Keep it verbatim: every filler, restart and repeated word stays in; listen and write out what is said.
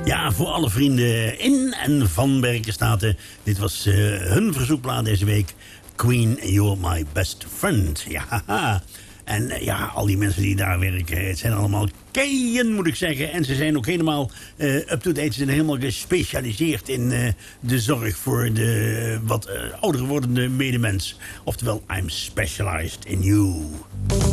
Ja, voor alle vrienden in en van Berkenstaten. Dit was uh, hun verzoekplaat deze week. Queen, You're My Best Friend. Ja, en uh, ja, al die mensen die daar werken, het zijn allemaal keien, moet ik zeggen. En ze zijn ook helemaal uh, up-to-date. Ze zijn helemaal gespecialiseerd in uh, de zorg voor de wat uh, ouder wordende medemens. Oftewel, I'm specialized in you.